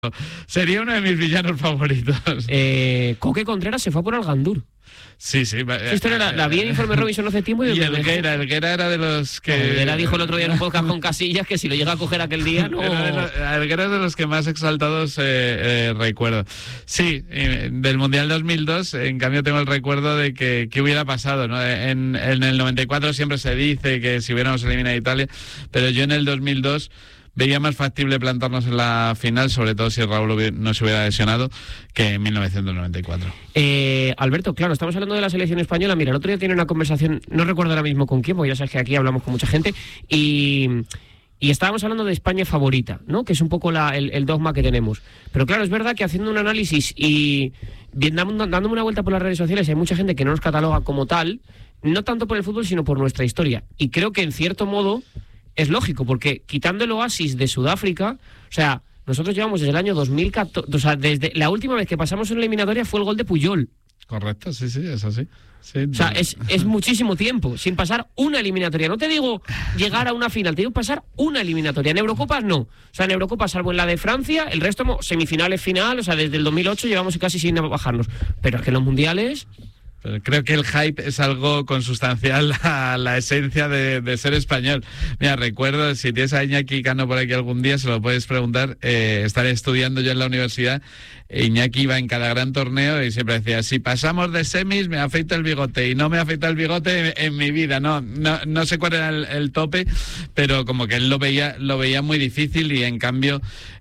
Sería uno de mis villanos favoritos. Coque Contreras se fue a por Algandur. Sí. Esta historia la vi en Informe Robinson hace tiempo. Y Elguera era de los que... Elguera dijo el otro día en un podcast con Casillas que si lo llega a coger aquel día, no... Elguera es de los que más exaltados recuerdo. Sí, del Mundial 2002, en cambio tengo el recuerdo de que hubiera pasado, ¿no? En el 94 siempre se dice que si hubiéramos eliminado a Italia, pero yo en el 2002... veía más factible plantarnos en la final, sobre todo si Raúl no se hubiera lesionado, que en 1994. Alberto, claro, estamos hablando de la selección española. Mira, el otro día tiene una conversación, no recuerdo ahora mismo con quién, porque ya sabes que aquí hablamos con mucha gente, y estábamos hablando de España favorita, ¿no? Que es un poco el dogma que tenemos. Pero claro, es verdad que haciendo un análisis y dándome una vuelta por las redes sociales, hay mucha gente que no nos cataloga como tal, no tanto por el fútbol, sino por nuestra historia. Y creo que en cierto modo... es lógico, porque quitando el oasis de Sudáfrica, o sea, nosotros llevamos desde el año 2014, o sea, desde la última vez que pasamos una eliminatoria fue el gol de Puyol. Correcto, sí, es así. Sí, o sea, es muchísimo tiempo sin pasar una eliminatoria. No te digo llegar a una final, te digo pasar una eliminatoria. En Eurocopas no. O sea, en Eurocopas, salvo en la de Francia, el resto semifinales, final, o sea, desde el 2008 llevamos casi sin bajarnos. Pero es que en los mundiales... Pero creo que el hype es algo consustancial a la esencia de ser español. Mira, recuerdo, si tienes a Iñaki Cano por aquí algún día, se lo puedes preguntar. Estaré estudiando yo en la universidad. Iñaki iba en cada gran torneo y siempre decía, si pasamos de semis me afeito el bigote, y no me afeita el bigote en mi vida. No sé cuál era el tope, pero como que él lo veía muy difícil, y en cambio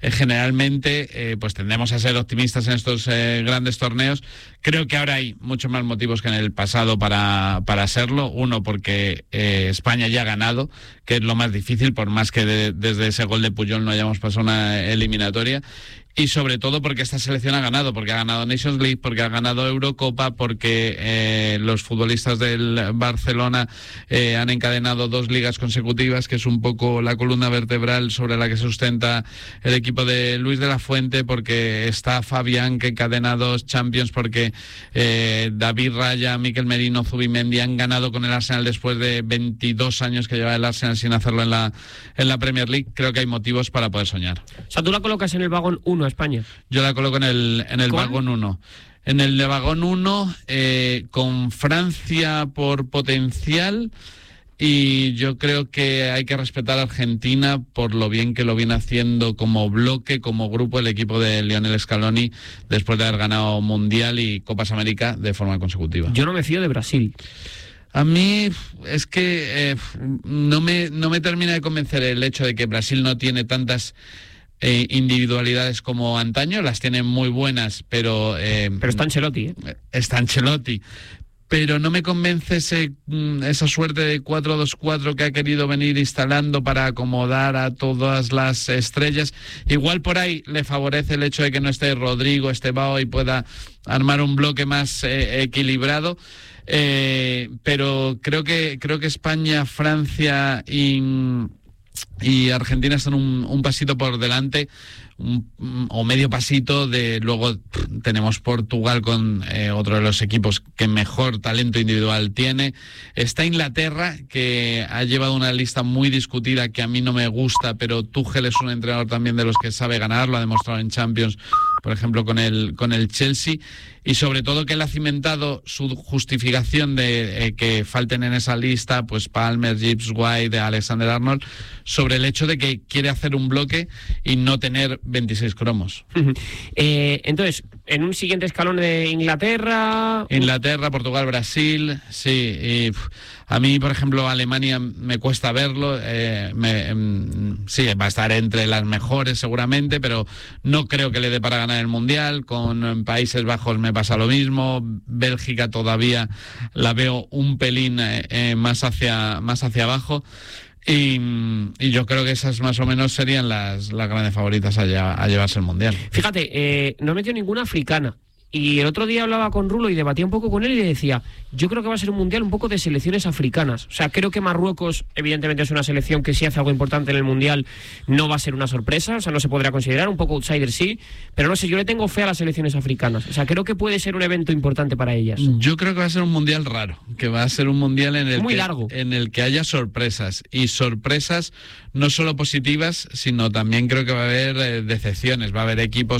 generalmente pues tendemos a ser optimistas en estos grandes torneos. Creo que ahora hay muchos más motivos que en el pasado para serlo. Uno, porque España ya ha ganado, que es lo más difícil, por más que desde ese gol de Puyol no hayamos pasado una eliminatoria. Y sobre todo porque esta selección ha ganado, porque ha ganado Nations League, porque ha ganado Eurocopa, porque los futbolistas del Barcelona han encadenado 2 ligas consecutivas, que es un poco la columna vertebral sobre la que se sustenta el equipo de Luis de la Fuente, porque está Fabián, que encadena 2 Champions, porque David Raya, Mikel Merino, Zubimendi han ganado con el Arsenal después de 22 años que lleva el Arsenal sin hacerlo en la Premier League. Creo que hay motivos para poder soñar. O sea, tú la colocas en el vagón 1 a España. Yo la coloco en el vagón 1. En el de vagón 1, con Francia por potencial, y yo creo que hay que respetar a Argentina por lo bien que lo viene haciendo como bloque, como grupo, el equipo de Lionel Scaloni, después de haber ganado Mundial y Copas América de forma consecutiva. Yo no me fío de Brasil. A mí es que no me termina de convencer el hecho de que Brasil no tiene tantas individualidades como antaño. Las tiene muy buenas, pero está Ancelotti, Está Ancelotti. Pero no me convence esa suerte de 4-2-4 que ha querido venir instalando para acomodar a todas las estrellas. Igual por ahí le favorece el hecho de que no esté Rodrigo, Estevao, y pueda armar un bloque más equilibrado. Pero creo que España, Francia y Argentina están un pasito por delante, o medio pasito luego tenemos Portugal con otro de los equipos que mejor talento individual tiene. Está Inglaterra, que ha llevado una lista muy discutida que a mí no me gusta, pero Tuchel es un entrenador también de los que sabe ganar, lo ha demostrado en Champions, por ejemplo con el Chelsea, y sobre todo que él ha cimentado su justificación de que falten en esa lista pues Palmer, Gibbs White, Alexander-Arnold, sobre el hecho de que quiere hacer un bloque y no tener 26 cromos. Entonces, en un siguiente escalón de Inglaterra, Portugal, Brasil, sí. Y a mí, por ejemplo, Alemania me cuesta verlo. Sí, va a estar entre las mejores seguramente, pero no creo que le dé para ganar el Mundial. Con Países Bajos me pasa lo mismo. Bélgica todavía la veo un pelín más hacia abajo. Y yo creo que esas más o menos serían las grandes favoritas a llevarse el Mundial. Fíjate, no metió ninguna africana. Y el otro día hablaba con Rulo y debatía un poco con él y le decía, yo creo que va a ser un mundial un poco de selecciones africanas. O sea, creo que Marruecos, evidentemente, es una selección que si hace algo importante en el mundial no va a ser una sorpresa, o sea, no se podrá considerar, un poco outsider sí, pero no sé, yo le tengo fe a las selecciones africanas. O sea, creo que puede ser un evento importante para ellas. Yo creo que va a ser un mundial raro, que va a ser un mundial en el que haya sorpresas, y sorpresas no solo positivas, sino también creo que va a haber decepciones, va a haber equipos